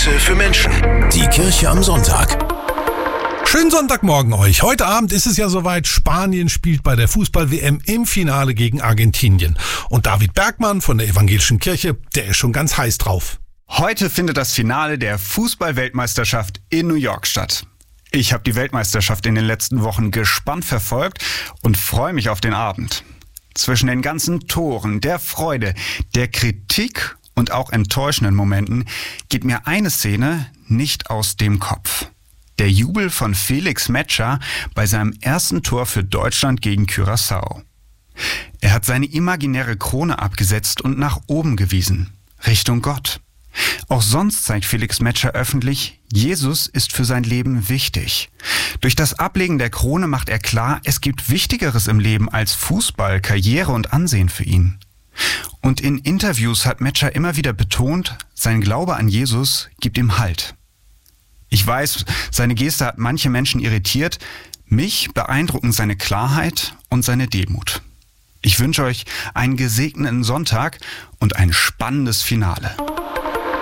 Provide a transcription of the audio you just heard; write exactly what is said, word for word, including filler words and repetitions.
Messe für Menschen. Die Kirche am Sonntag. Schönen Sonntagmorgen euch. Heute Abend ist es ja soweit. Spanien spielt bei der Fußball-W M im Finale gegen Argentinien. Und David Bergmann von der Evangelischen Kirche, der ist schon ganz heiß drauf. Heute findet das Finale der Fußball-Weltmeisterschaft in New York statt. Ich habe die Weltmeisterschaft in den letzten Wochen gespannt verfolgt und freue mich auf den Abend. Zwischen den ganzen Toren, der Freude, der Kritik und auch enttäuschenden Momenten geht mir eine Szene nicht aus dem Kopf. Der Jubel von Felix Metscher bei seinem ersten Tor für Deutschland gegen Curaçao. Er hat seine imaginäre Krone abgesetzt und nach oben gewiesen, Richtung Gott. Auch sonst zeigt Felix Metscher öffentlich, Jesus ist für sein Leben wichtig. Durch das Ablegen der Krone macht er klar, es gibt Wichtigeres im Leben als Fußball, Karriere und Ansehen für ihn. Und in Interviews hat Metscher immer wieder betont, sein Glaube an Jesus gibt ihm Halt. Ich weiß, seine Geste hat manche Menschen irritiert. Mich beeindrucken seine Klarheit und seine Demut. Ich wünsche euch einen gesegneten Sonntag und ein spannendes Finale.